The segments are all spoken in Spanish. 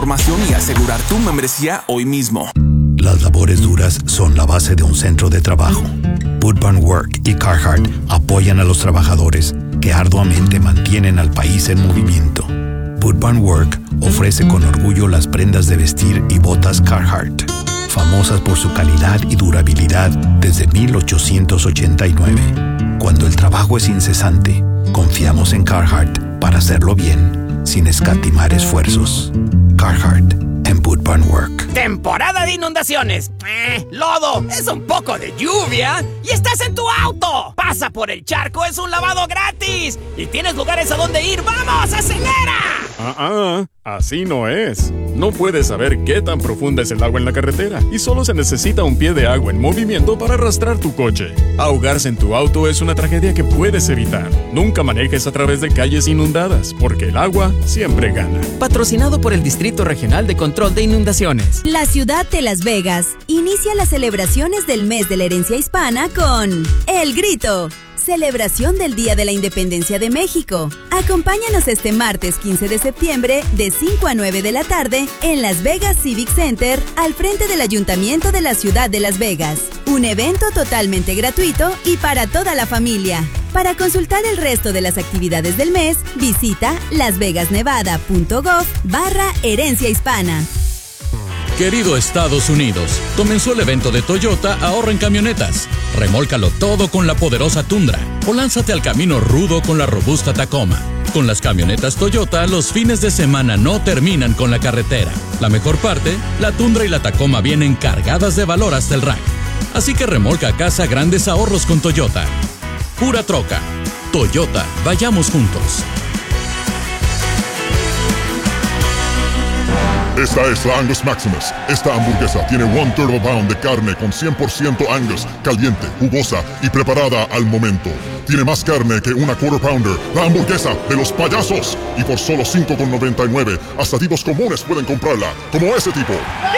información y asegurar tu membresía hoy mismo. Las labores duras son la base de un centro de trabajo. Boot Barn Work y Carhartt apoyan a los trabajadores que arduamente mantienen al país en movimiento. Boot Barn Work ofrece con orgullo las prendas de vestir y botas Carhartt, famosas por su calidad y durabilidad desde 1889. Cuando el trabajo es incesante, confiamos en Carhartt para hacerlo bien, sin escatimar esfuerzos. Carhartt en Boot Barn Work. Temporada de inundaciones. Lodo, es un poco de lluvia y estás en tu auto. Pasa por el charco, es un lavado gratis. Y tienes lugares a donde ir. ¡Vamos, acelera! Así no es. No puedes saber qué tan profunda es el agua en la carretera y solo se necesita un pie de agua en movimiento para arrastrar tu coche. Ahogarse en tu auto es una tragedia que puedes evitar. Nunca manejes a través de calles inundadas, porque el agua siempre gana. Patrocinado por el Distrito Regional de Control de Inundaciones. La ciudad de Las Vegas inicia las celebraciones del mes de la herencia hispana con El Grito, celebración del Día de la Independencia de México. Acompáñanos este martes 15 de septiembre de 5 a 9 de la tarde en Las Vegas Civic Center, al frente del Ayuntamiento de la Ciudad de Las Vegas. Un evento totalmente gratuito y para toda la familia. Para consultar el resto de las actividades del mes, visita lasvegasnevada.gov/herencia hispana. Querido Estados Unidos, comenzó el evento de Toyota Ahorra en Camionetas. Remólcalo todo con la poderosa Tundra o lánzate al camino rudo con la robusta Tacoma. Con las camionetas Toyota, los fines de semana no terminan con la carretera. La mejor parte, la Tundra y la Tacoma vienen cargadas de valor hasta el rack. Así que remolca a casa grandes ahorros con Toyota. Pura troca. Toyota, vayamos juntos. Esta es la Angus Maximus. Esta hamburguesa tiene 1 turbo pound de carne con 100% Angus, caliente, jugosa y preparada al momento. Tiene más carne que una quarter pounder, la hamburguesa de los payasos. Y por solo $5.99, hasta tipos comunes pueden comprarla, como ese tipo.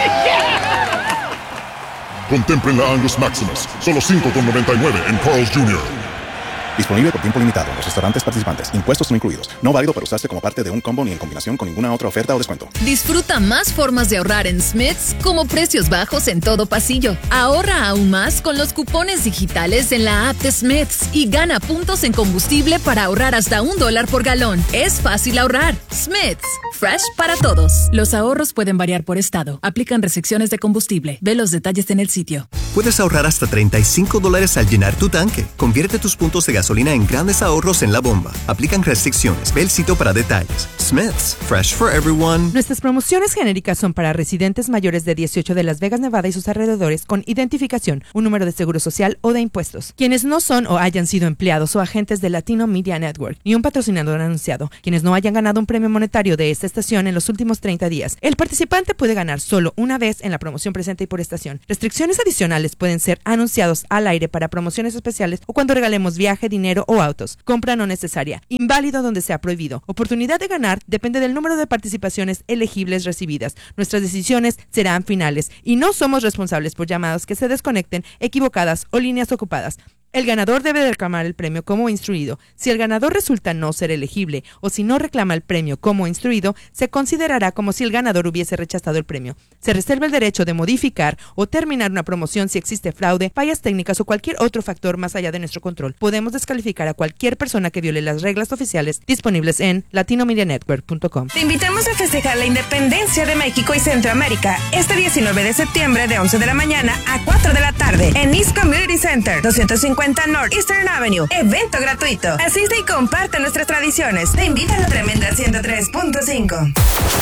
Contemplen la Angus Maximus, solo $5.99 en Carl's Jr. Disponible por tiempo limitado en los restaurantes participantes. Impuestos no incluidos. No válido para usarse como parte de un combo ni en combinación con ninguna otra oferta o descuento. Disfruta más formas de ahorrar en Smith's, como precios bajos en todo pasillo. Ahorra aún más con los cupones digitales en la app de Smith's y gana puntos en combustible para ahorrar hasta $1 por galón. Es fácil ahorrar. Smith's, fresh para todos. Los ahorros pueden variar por estado. Aplican restricciones de combustible. Ve los detalles en el sitio. Puedes ahorrar hasta $35 al llenar tu tanque. Convierte tus puntos de gasolina en grandes ahorros en la bomba. Aplican restricciones. Ve el sitio para detalles. Smith's, fresh for everyone. Nuestras promociones genéricas son para residentes mayores de 18 de Las Vegas, Nevada y sus alrededores con identificación, un número de seguro social o de impuestos. Quienes no son o hayan sido empleados o agentes de Latino Media Network y un patrocinador anunciado. Quienes no hayan ganado un premio monetario de esta estación en los últimos 30 días. El participante puede ganar solo una vez en la promoción presente y por estación. Restricciones adicionales pueden ser anunciados al aire para promociones especiales o cuando regalemos viaje, dinero o autos. Compra no necesaria. Inválido donde sea prohibido. Oportunidad de ganar depende del número de participaciones elegibles recibidas. Nuestras decisiones serán finales y no somos responsables por llamadas que se desconecten, equivocadas o líneas ocupadas. El ganador debe reclamar el premio como instruido. Si el ganador resulta no ser elegible o si no reclama el premio como instruido, se considerará como si el ganador hubiese rechazado el premio. Se reserva el derecho de modificar o terminar una promoción si existe fraude, fallas técnicas o cualquier otro factor más allá de nuestro control. Podemos descalificar a cualquier persona que viole las reglas oficiales disponibles en latinomedianetwork.com. Te invitamos a festejar la independencia de México y Centroamérica este 19 de septiembre de 11 de la mañana a 4 de la tarde en East Community Center, 250 North Eastern Avenue. Evento gratuito. Asiste y comparte nuestras tradiciones. Te invita a la Tremenda 103.5.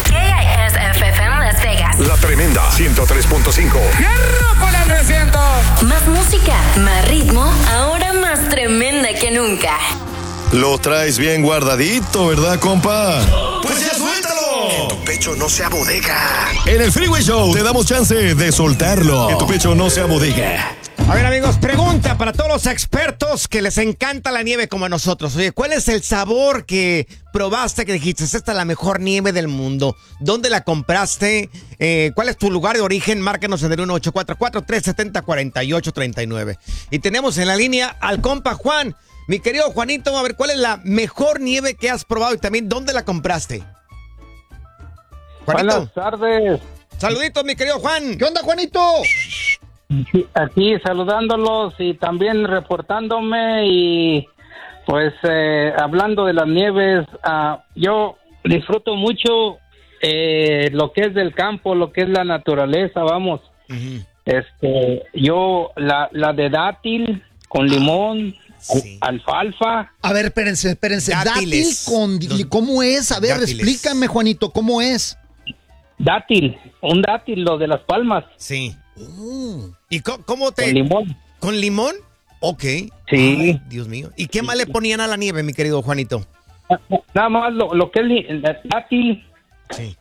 KISFM Las Vegas. La Tremenda 103.5. ¡Hierro con la 300! Más música, más ritmo, ahora más tremenda que nunca. Lo traes bien guardadito, ¿verdad, compa? ¡Pues ya suéltalo! Que tu pecho no sea bodega. En el Freeway Show te damos chance de soltarlo. Que tu pecho no sea bodega. A ver, amigos, pregunta para todos los expertos que les encanta la nieve como a nosotros. Oye, ¿cuál es el sabor que probaste que dijiste, esta es la mejor nieve del mundo? ¿Dónde la compraste? ¿Cuál es tu lugar de origen? Márcanos en el 1844-370-4839. Y tenemos en la línea al compa Juan. Mi querido Juanito, a ver, ¿cuál es la mejor nieve que has probado y también dónde la compraste? Juanito. Buenas tardes. Saluditos, mi querido Juan. ¿Qué onda, Juanito? Aquí saludándolos y también reportándome y pues hablando de las nieves, yo disfruto mucho lo que es del campo, lo que es la naturaleza, vamos. Uh-huh. Yo la de dátil con limón, alfalfa. A ver, espérense. Dátil con ¿cómo es? A ver, dátiles. Explícame, Juanito, ¿cómo es? Un dátil, lo de las palmas. Sí. ¿Y cómo te...? Con limón. ¿Con limón? Ok. Sí. Ay, Dios mío. ¿Y qué más le ponían a la nieve, mi querido Juanito? Nada más lo que es el dátil. Sí.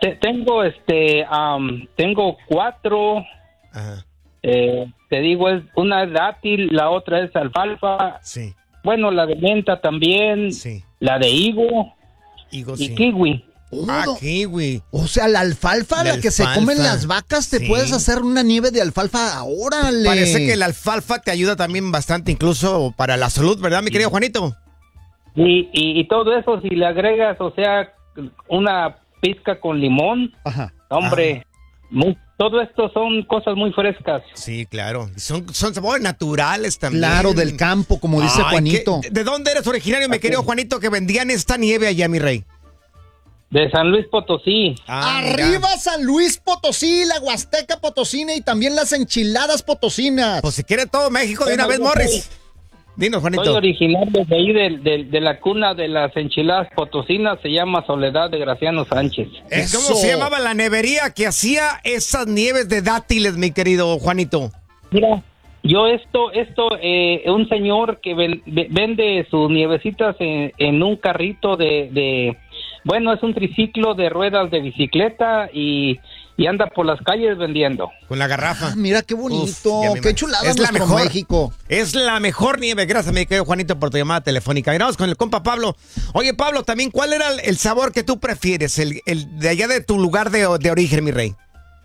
Tengo 4. Ajá. Te digo, una es dátil, la otra es alfalfa. Sí. Bueno, la de menta también. Sí. La de higo y kiwi. Kiwi. O sea, la alfalfa, la que se comen las vacas, te puedes hacer una nieve de alfalfa. ¡Órale! Parece que la alfalfa te ayuda también bastante, incluso para la salud, ¿verdad, mi querido Juanito? Y todo eso, si le agregas, o sea, una pizca con limón. Ajá. Hombre, todo esto son cosas muy frescas. Sí, claro. Son sabores naturales también. Claro, del campo, como dice Juanito. ¿De dónde eres originario, mi querido Juanito, que vendían esta nieve allá, mi rey? De San Luis Potosí. ¡Arriba mira. San Luis Potosí, la Huasteca Potosina y también las enchiladas potosinas! Pues si quiere todo México de una vez, Morris. Dinos, Juanito. Soy originario de ahí, de la cuna de las enchiladas potosinas, se llama Soledad de Graciano Sánchez. ¿Cómo se llamaba la nevería que hacía esas nieves de dátiles, mi querido Juanito? Mira, yo un señor que vende sus nievecitas en un carrito bueno, es un triciclo de ruedas de bicicleta y anda por las calles vendiendo. Con la garrafa. Mira qué bonito, qué chulada es nuestro México. Es la mejor nieve. Gracias, mi querido Juanito, por tu llamada telefónica. Y vamos con el compa Pablo. Oye, Pablo, también, ¿cuál era el sabor que tú prefieres? El de allá de tu lugar de origen, mi rey.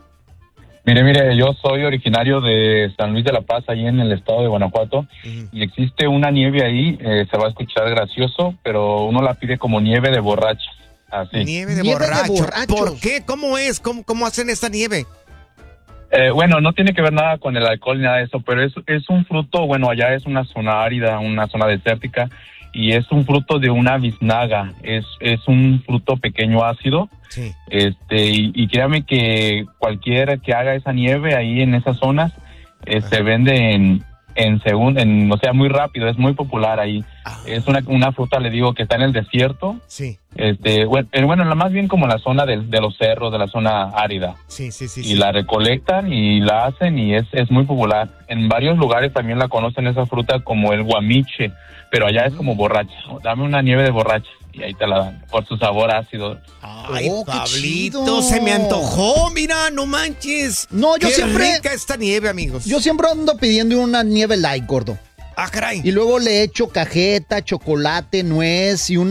Mire, yo soy originario de San Luis de la Paz, ahí en el estado de Guanajuato, y existe una nieve ahí, se va a escuchar gracioso, pero uno la pide como nieve de borracha. Así. Nieve de borracho. ¿Por qué? ¿Cómo es? ¿Cómo hacen esta nieve? Bueno, no tiene que ver nada con el alcohol ni nada de eso, pero es un fruto, bueno, allá es una zona árida, una zona desértica, y es un fruto de una biznaga, es un fruto pequeño ácido. Sí. Y créame que cualquiera que haga esa nieve ahí en esas zonas, se vende o sea, muy rápido, es muy popular ahí. Es una fruta, le digo, que está en el desierto. Sí. Bueno, más bien como la zona de los cerros, de la zona árida. Sí. Y la recolectan y la hacen y es muy popular. En varios lugares también la conocen esa fruta como el guamiche, pero allá es como borracha. Dame una nieve de borracha y ahí te la dan, por su sabor ácido. Ay, Pablito, se me antojó, mira, no manches. No, yo qué siempre... rica esta nieve, amigos. Yo siempre ando pidiendo una nieve light, gordo. Ah, caray. Y luego le echo cajeta, chocolate, nuez y un